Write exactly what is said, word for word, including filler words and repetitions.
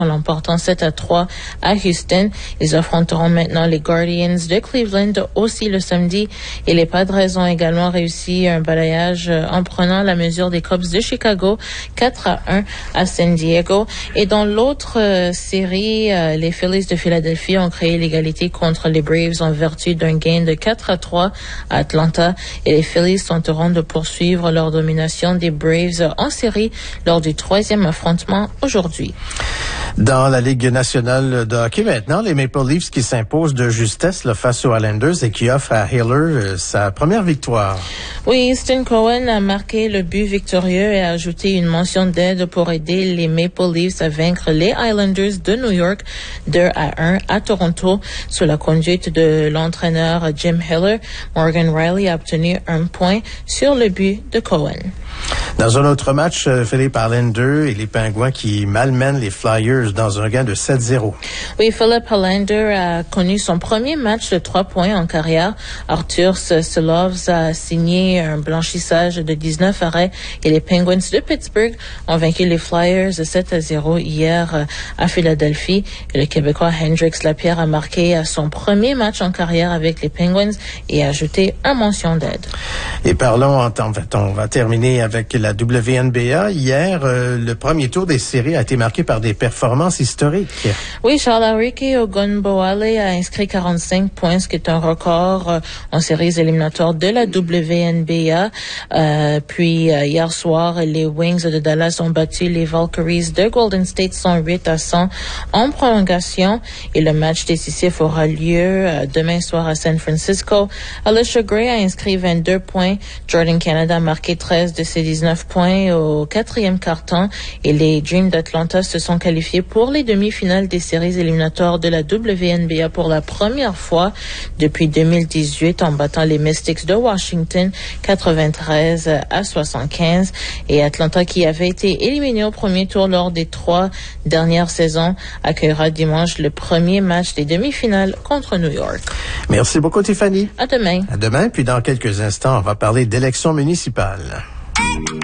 en l'emportant sept à trois à Houston. Ils affronteront maintenant les Guardians de Cleveland aussi le samedi et les Padres ont également réussi un balayage en prenant la mesure des Cubs de Chicago quatre à un à San Diego. Et dans l'autre euh, série, euh, les Phillies de Philadelphie ont créé l'égalité contre les Braves en vertu d'un gain de quatre à trois à Atlanta et les Phillies tenteront de poursuivre leur domination des Braves en série lors du troisième affrontement aujourd'hui. Dans la Ligue nationale de hockey maintenant, les Maple Leafs qui s'imposent de justesse là, face aux Islanders et qui offrent à Haller euh, sa première victoire. Oui, Easton Cohen a marqué le but victorieux et a ajouté une mention d'aide pour aider les Maple Leafs à vaincre les Islanders de New York deux à un à Toronto. Sous la conduite de l'entraîneur Jim Hiller, Morgan Riley a obtenu un point sur le but de Cohen. Dans un autre match, Philippe Hallander et les Pingouins qui malmènent les Flyers dans un gain de sept zéro. Oui, Philip Hallander a connu son premier match de trois points en carrière. Arthur Silovs a signé un blanchissage de dix-neuf arrêts et les Penguins de Pittsburgh ont vaincu les Flyers sept à zéro hier à Philadelphie. Et le Québécois Hendrix Lapierre a marqué son premier match en carrière avec les Penguins et a ajouté une mention d'aide. Et parlons, en temps, on va terminer avec la W N B A. Hier, euh, le premier tour des séries a été marqué par des performances historiques. Oui, Charles-Henrique Ogunbowale a inscrit quarante-cinq points, ce qui est un record euh, en séries éliminatoires de la W N B A. Euh, puis, euh, hier soir, les Wings de Dallas ont battu les Valkyries de Golden State cent huit à cent en prolongation. Et le match décisif aura lieu euh, demain soir à San Francisco. Alicia Gray a inscrit vingt-deux points. Jordan Canada a marqué treize de ses dix-neuf points au quatrième quart-temps et les Dreams d'Atlanta se sont qualifiés pour les demi-finales des séries éliminatoires de la W N B A pour la première fois depuis deux mille dix-huit en battant les Mystics de Washington quatre-vingt-treize à soixante-quinze et Atlanta qui avait été éliminé au premier tour lors des trois dernières saisons accueillera dimanche le premier match des demi-finales contre New York. Merci beaucoup Tiffany. À demain. À demain, puis dans quelques instants, on va parler d'élections municipales.